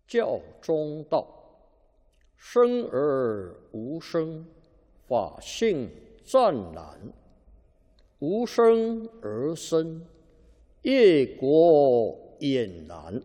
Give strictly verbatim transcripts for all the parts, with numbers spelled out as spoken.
教中道，生而无生，法性湛然；无生而生，业果俨然。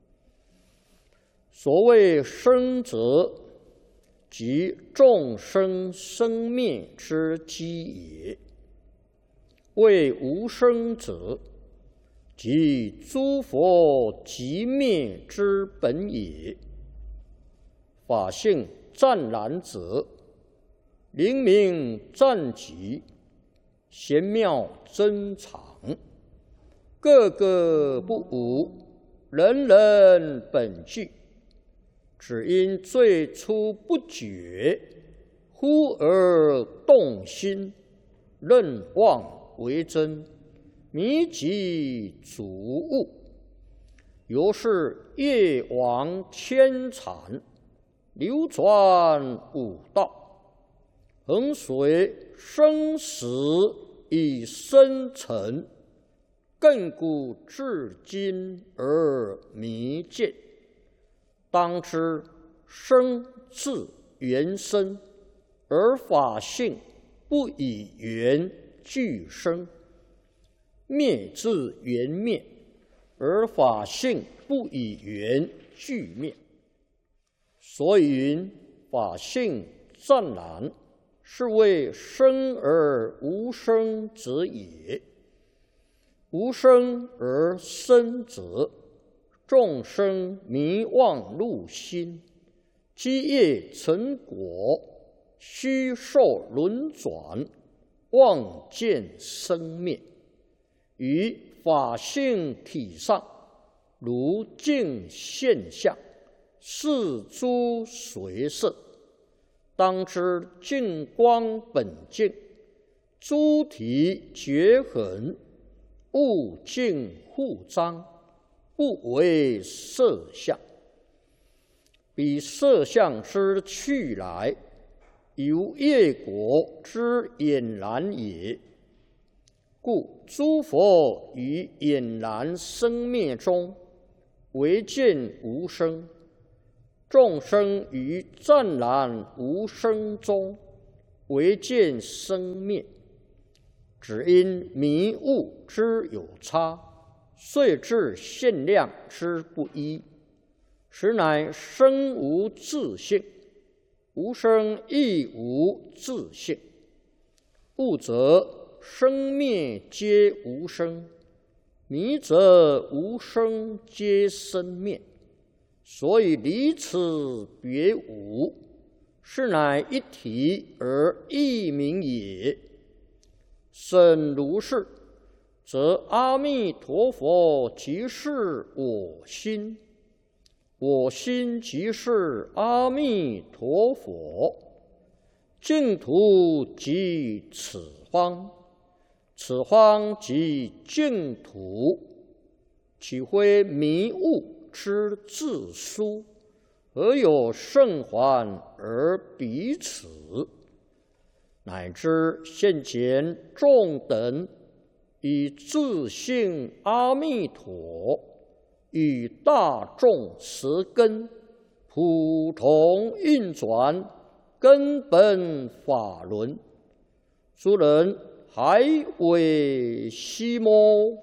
所谓生者，即众生生灭之基也；谓无生者，即诸佛寂灭之本也。法性湛然者，灵明湛极，玄妙珍藏，个个不无，人人本具。只因最初不觉，忽而动心，认妄为真，迷己主悟，由是业往牵缠，流转五道，恒随生死以生沉，亘古至今而弥见。当知生自缘生，而法性不以缘俱生；灭自缘灭，而法性不以缘俱灭。所以云法性湛然，是谓生而无生者也。无生而生者，众生迷妄入心，积业成果，虚受轮转，妄见生灭。于法性体上，如镜现象，是诸随色。当知净光本净，诸体绝痕，物净互彰，不为色相。彼色相之去来，由业果之俨然也。故诸佛于俨然生灭中，唯见无生；众生于湛然无生中，唯见生灭。只因迷悟之有差，遂致限量之不一，实乃生无自性，无生亦无自性。悟则生灭皆无生，迷则无生皆生灭。所以离此别无，是乃一体而异名也。甚如是，则阿弥陀佛即是我心，我心即是阿弥陀佛，净土即此方，此方即净土。岂非迷悟之自殊？何有圣还而彼此？乃至现前众等以自性阿弥陀与大众十根普同运转根本法轮，诸人还为希么？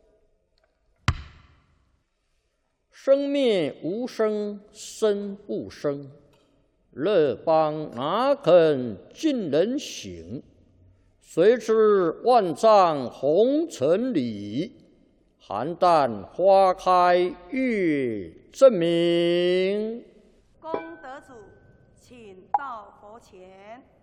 生灭无生，生不生，乐邦哪肯尽人行？谁知万丈红尘里，邯郸花开月正明。 功德主，请到佛前。